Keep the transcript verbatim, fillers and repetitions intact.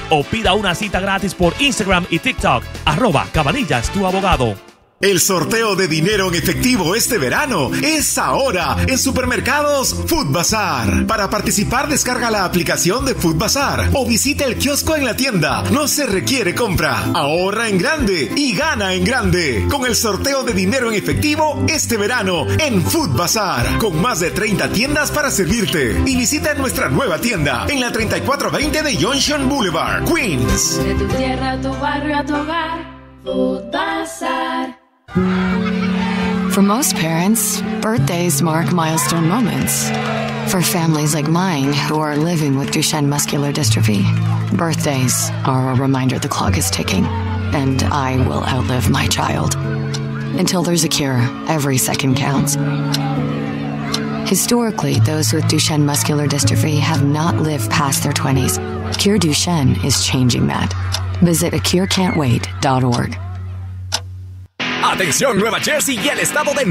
o pida una cita gratis por Instagram y TikTok, arroba Cabanillas tu abogado. El sorteo de dinero en efectivo este verano es ahora en Supermercados Food Bazar. Para participar, descarga la aplicación de Food Bazar o visita el kiosco en la tienda. No se requiere compra. Ahorra en grande y gana en grande con el sorteo de dinero en efectivo este verano en Food Bazar, con más de treinta tiendas para servirte. Y visita nuestra nueva tienda en la treinta y cuatro veinte de Junction Boulevard, Queens. De tu tierra a tu barrio a tu hogar, Food Bazar. For most parents, birthdays mark milestone moments. For families like mine who are living with Duchenne muscular dystrophy, birthdays are a reminder the clock is ticking, and I will outlive my child. Until there's a cure, every second counts. Historically, those with Duchenne muscular dystrophy have not lived past their twenties. Cure Duchenne is changing that. Visit a cure can't wait dot org. Atención Nueva Jersey y el estado de